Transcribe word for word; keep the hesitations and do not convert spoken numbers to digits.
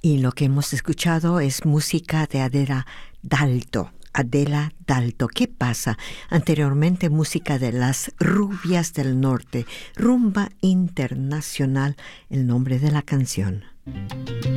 Y lo que hemos escuchado es música de Adela Dalto. Adela Dalto. ¿Qué pasa? Anteriormente música de las Rubias del Norte. Rumba Internacional, el nombre de la canción.